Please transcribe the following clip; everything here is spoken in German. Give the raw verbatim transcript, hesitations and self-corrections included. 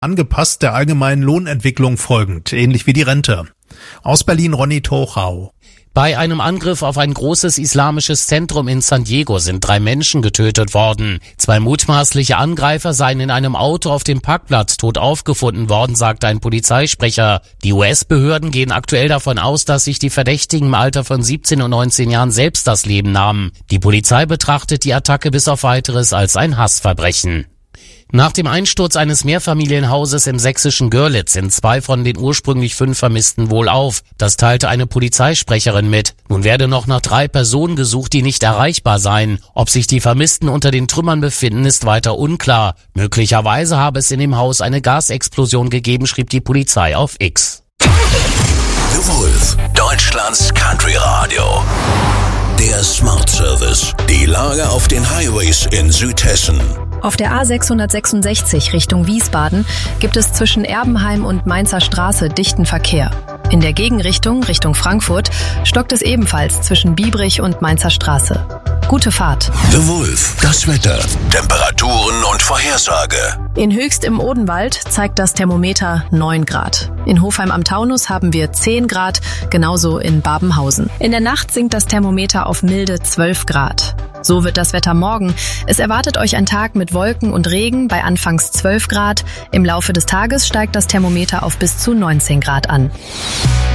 angepasst der allgemeinen Lohnentwicklung folgend, ähnlich wie die Rente. Aus Berlin Ronny Tochau. Bei einem Angriff auf ein großes islamisches Zentrum in San Diego sind drei Menschen getötet worden. Zwei mutmaßliche Angreifer seien in einem Auto auf dem Parkplatz tot aufgefunden worden, sagte ein Polizeisprecher. Die U S-Behörden gehen aktuell davon aus, dass sich die Verdächtigen im Alter von siebzehn und neunzehn Jahren selbst das Leben nahmen. Die Polizei betrachtet die Attacke bis auf Weiteres als ein Hassverbrechen. Nach dem Einsturz eines Mehrfamilienhauses im sächsischen Görlitz sind zwei von den ursprünglich fünf Vermissten wohlauf. Das teilte eine Polizeisprecherin mit. Nun werde noch nach drei Personen gesucht, die nicht erreichbar seien. Ob sich die Vermissten unter den Trümmern befinden, ist weiter unklar. Möglicherweise habe es in dem Haus eine Gasexplosion gegeben, schrieb die Polizei auf X. The Wolf, Deutschlands Country Radio. Der Smart Service. Die Lage auf den Highways in Südhessen. Auf der A sechshundertsechsundsechzig Richtung Wiesbaden gibt es zwischen Erbenheim und Mainzer Straße dichten Verkehr. In der Gegenrichtung, Richtung Frankfurt, stockt es ebenfalls zwischen Biebrich und Mainzer Straße. Gute Fahrt. The Wolf, das Wetter, Temperaturen und Vorhersage. In Höchst im Odenwald zeigt das Thermometer neun Grad. In Hofheim am Taunus haben wir zehn Grad, genauso in Babenhausen. In der Nacht sinkt das Thermometer auf milde zwölf Grad. So wird das Wetter morgen. Es erwartet euch ein Tag mit Wolken und Regen bei anfangs zwölf Grad. Im Laufe des Tages steigt das Thermometer auf bis zu neunzehn Grad an.